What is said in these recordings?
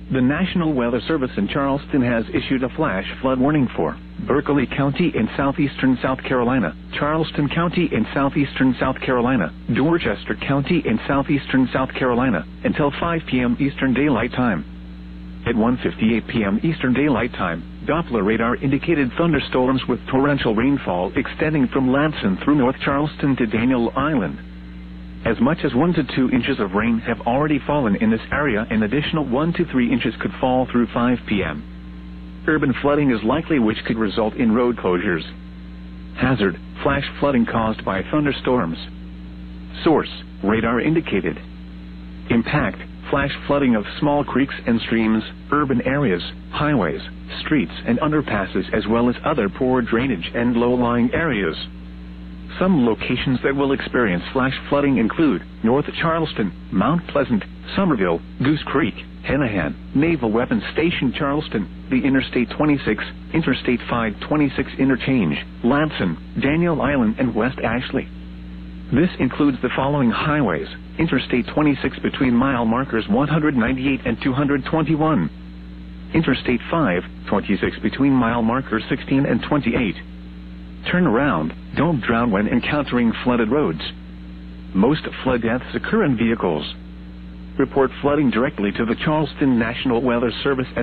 The National Weather Service in Charleston has issued a flash flood warning for Berkeley County in southeastern South Carolina, Charleston County in southeastern South Carolina, Dorchester County in southeastern South Carolina, until 5 p.m. Eastern Daylight Time. At 1:58 p.m. Eastern Daylight Time, Doppler radar indicated thunderstorms with torrential rainfall extending from Ladson through North Charleston to Daniel Island. As much as 1 to 2 inches of rain have already fallen in this area. An additional 1 to 3 inches could fall through 5 p.m. Urban flooding is likely, which could result in road closures. Hazard: flash flooding caused by thunderstorms. Source: radar indicated. Impact: flash flooding of small creeks and streams, urban areas, highways, streets and underpasses, as well as other poor drainage and low-lying areas. Some locations that will experience flash flooding include North Charleston, Mount Pleasant, Somerville, Goose Creek, Hanahan, Naval Weapons Station Charleston, the Interstate 26, Interstate 526 interchange, Ladson, Daniel Island and West Ashley. This includes the following highways: Interstate 26 between mile markers 198 and 221. Interstate 526 between mile markers 16 and 28. Turn around, don't drown when encountering flooded roads. Most flood deaths occur in vehicles. Report flooding directly to the Charleston National Weather Service at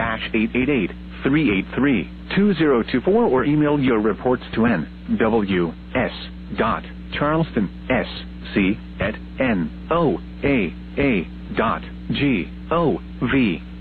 1-888-383-2024 or email your reports to nws.charlestonsc@noaa.gov.